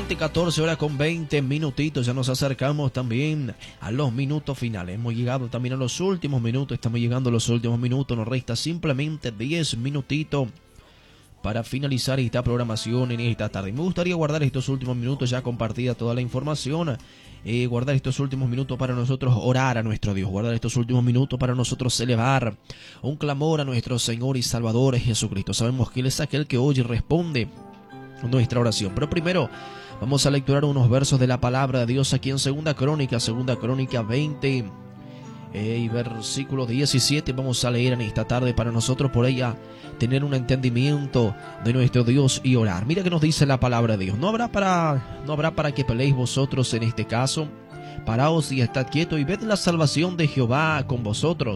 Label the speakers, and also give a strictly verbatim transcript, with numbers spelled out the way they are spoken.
Speaker 1: veinte, catorce horas con veinte minutitos. Ya nos acercamos también a los minutos finales. Hemos llegado también a los últimos minutos. Estamos llegando a los últimos minutos. Nos resta simplemente diez minutitos para finalizar esta programación en esta tarde. Me gustaría guardar estos últimos minutos ya compartida toda la información. Eh, guardar estos últimos minutos para nosotros orar a nuestro Dios. Guardar estos últimos minutos para nosotros elevar un clamor a nuestro Señor y Salvador Jesucristo. Sabemos que Él es aquel que oye y responde nuestra oración. Pero primero vamos a lecturar unos versos de la palabra de Dios aquí en Segunda Crónica, Segunda Crónica veinte eh, y versículo diecisiete. Vamos a leer en esta tarde para nosotros por ella tener un entendimiento de nuestro Dios y orar. Mira que nos dice la palabra de Dios. No habrá para, no habrá para que peleéis vosotros en este caso. Paraos y estad quietos y ved la salvación de Jehová con vosotros.